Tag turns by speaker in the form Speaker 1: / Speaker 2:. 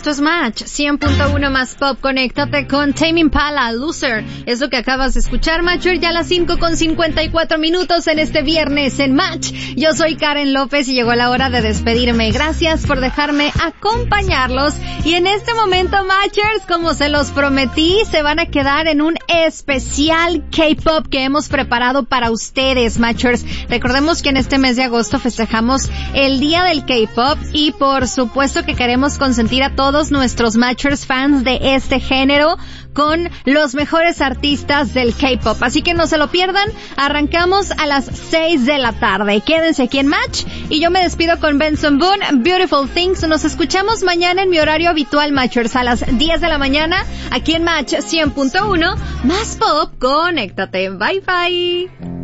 Speaker 1: Esto es Match 100.1 más pop. Conéctate con Tame Impala, Loser. Es lo que acabas de escuchar, Matcher, ya a las 5:54 en este viernes en Match. Yo soy Karen López y llegó la hora de despedirme. Gracias por dejarme acompañarlos. Y en este momento, Matchers, como se los prometí, se van a quedar en un especial K-pop que hemos preparado para ustedes, Matchers. Recordemos que en este mes de agosto festejamos el Día del K-pop y por supuesto que queremos consentir a todos nuestros Matchers fans de este género con los mejores artistas del K-pop. Así que no se lo pierdan. Arrancamos a las 6 de la tarde. Quédense aquí en Match y yo me despido con Benson Boone, Beautiful Things. Nos escuchamos mañana en mi horario habitual, Matchers, a las 10 de la mañana aquí en Match 100.1 más pop. Conéctate. Bye bye.